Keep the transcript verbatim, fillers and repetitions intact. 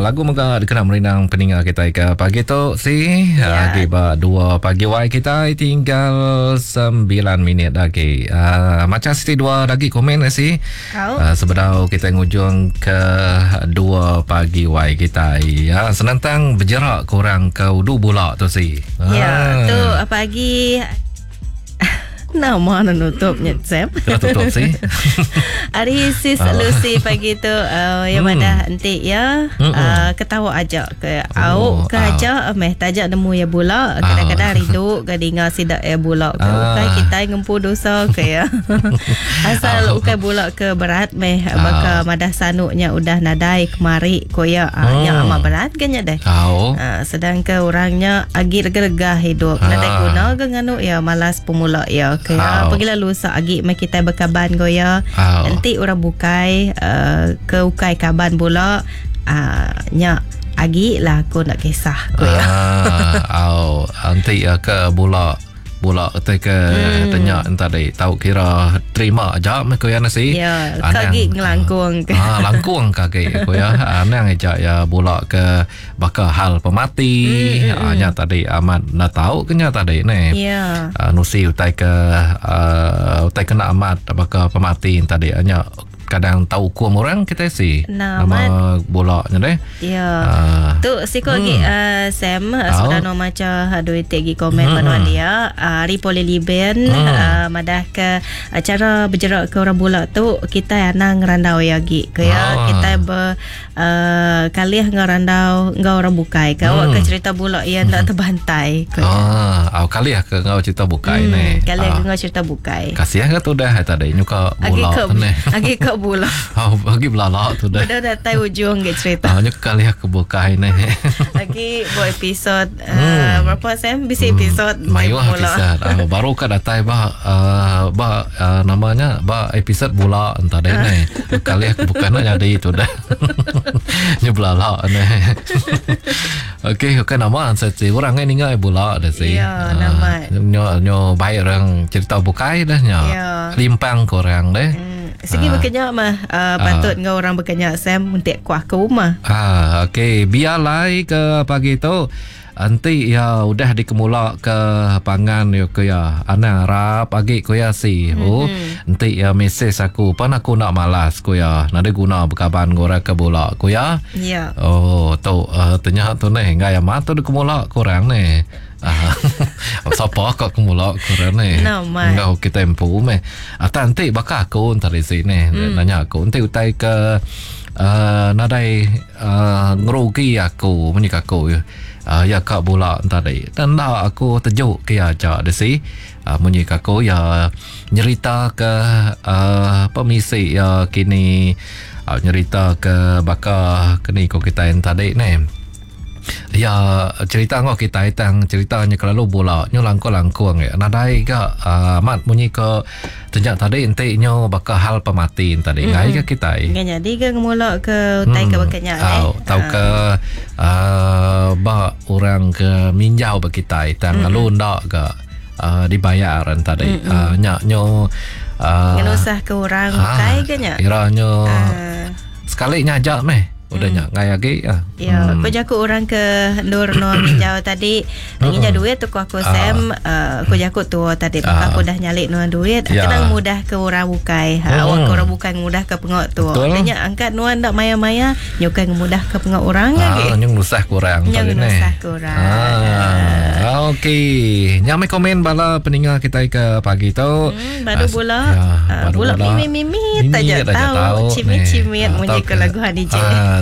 lagu muka dikenal merinang peningal kita ke pagi tu si ya. Lagi ba dua pagi wai kita tinggal sembilan minit lagi. Uh, macam siti dua lagi komen si. Oh. Uh, sebelum kita ngujung ke dua pagi wai kita ya senantang bergerak kurang ke udu bulak tu si. Ya, ah. tu pagi nama nak nutupnya Sam. Dah tutup si. Hari sis Lucy pagi tu uh, yang Hmm. mana nanti ya uh, ketawa aja ke au Oh, ke aja meh tajak nemu ya bulak kadang-kadang riduk ke dengar sidak ya bulak ke Ah. ukai kita ngempu dosa ke ya. Asal ukai bulak ke berat meh baka madah sanuknya udah nadai kemari ko ya uh, Hmm. yang amat berat ke nya deh. Kau. Uh, sedangkan orangnya agi regah hidup. Ah. Nadai guna ke nganu ya malas pemula ya. Kaya Ah. pergilah lusa agi mai kita berkaban go ya. Ah. Nanti orang bukai uh, ke ukai kaban pula uh, nya agi lah aku nak kisah ko ya. Ah, au nanti ya ke bola bola te ke Hmm. tanya entah deh tahu kira terima aja me ko ya nasi. Ya, Anang. kagi ngelangkung ke. Ah, langkuang kaki ko ya. Anang aja ya bola ke bakal hal pemati. Hmm, hmm, Ah, nya tadi amat na tahu ke nya tadi ne. Ya. Uh, nusi utai ke uh, utai kena amat bakal pemati tadi hanya kadang tahu kuam orang kita si Nah, nama bolanya deh. Ya. Ah. Tu siko lagi Hmm. uh, Sam uh, Au. sudah no maca hadui tegi komen Hmm. panuan dia uh, ri poli liben Hmm. uh, madah ke uh, cara bergerak ke orang bola tu kita ana ngerandau ya gi ke ya Ah. kita ber uh, kalih ngerandau ngau orang bukai ke awak Hmm. ke cerita bola yang tak terbantai ke ya. Ah, au kali ya ke ngau cerita bukai Hmm, ne. kalih Ah. ngau cerita bukai Kasihan ke tu dah tadi nyuka agi bola ke tu ne. agi ke bola Au bagi belala tu dah. dah datai ujung ke cerita. Ah, nyuka kali ya ke bukai ne. Lagi buat episod uh, Hmm. berapa Sam? Bisa episod Mayuh bola. episod. Ah, baru ka datai ba uh, ba uh, namanya ba episod bola entah deh ne. Kali aku bukan nak jadi itu dah. Nyublala ne. Okey, okey nama saya orang ni ngai bola dah si. Ya, nama. Nyo nyo baik orang cerita bukai dah nyo. Ya. Limpang korang deh. Hmm. Segi Ah. berkenyak mah uh, patut ngau orang berkenyak Sam untuk kuah ke rumah. Ah, okey. Biarlah ke pagi tu. Nanti ya udah dikemula ke pangan yo ke ya. Ana harap pagi ko ya si. Oh, nanti ya mesej aku pan aku nak malas ko ya. Nade guna berkaban gora ke bola ko ya. Ya. Oh, tu uh, ternyata tu ne enggak ya matu dikemula kurang ne. Ah, siapa kau kemula kurang ne? No, mai. Enggak kita empu me. Ata nanti bakal aku tadi sini nanya aku nanti utai ke uh, nadai uh, ngerugi aku menikah aku uh, ya kak bola tadi dan dah aku terjuk ke aja desi uh, menikah aku ya nyerita ke uh, pemisi ya kini uh, nyerita ke bakal kini ko kita yang tadi ne. Ya cerita ngau kita itang ceritanya kalau bola nyo langko-langko nge nadai ka uh, mat munyi ke tenjak tadi ente nyo bakal hal pemati tadi ngai ke kita Nganya di ke ngemulak ke utai ke berkenyak eh. tahu tahu ke uh, ba orang ke minjau bagi kita itang lalu ndak ke uh, dibayaran tadi uh, nyak nyo uh, Ngenusah ke orang bukai ke nya. kira nyo Ah. sekali nyajak meh udah nyak ngai lagi ah. Ya, aku jaku orang ke Nur no minjau tadi nginja duit tu aku Sam uh, aku jaku tu tadi maka aku dah nyalik no duit Ya. kadang mudah ke orang bukai ha, awak ke orang bukai mudah ke pengok tu Betul. adanya angkat nuan dak maya-maya nyukai mudah ke pengok orang Ah, lagi nyung nusah kurang Nyung tadi ne. nusah kurang. Ah, okey. Nyamai komen bala peninggal kita ke pagi tu. Hmm, baru Ah, bola ya, uh, baru bola bola. mimit-mimit Mimit tajak tajak tahu tahu, cimit-cimit ne. Ah, munyi tahu ke ke- lagu Hadijah. Ah,